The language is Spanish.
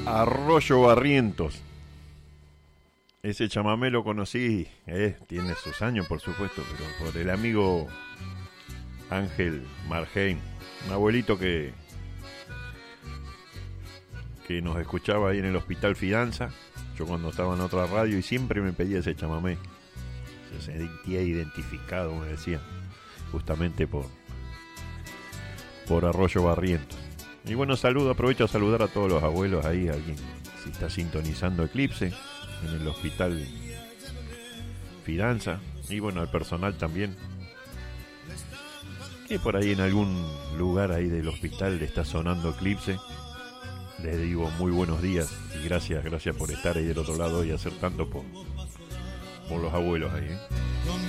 Arroyo Barrientos. Ese chamamé lo conocí, tiene sus años por supuesto, pero por el amigo Ángel Marheim, un abuelito que nos escuchaba ahí en el Hospital Fidanza. Yo cuando estaba en otra radio y siempre me pedía ese chamamé. Se sentía identificado, me decía, justamente por Arroyo Barrientos. Y bueno, aprovecho a saludar a todos los abuelos ahí, alguien si está sintonizando Eclipse en el Hospital Fidanza, y bueno, al personal también, que por ahí en algún lugar ahí del hospital le está sonando Eclipse. Les digo muy buenos días y gracias por estar ahí del otro lado y hacer tanto por los abuelos ahí, ¿eh?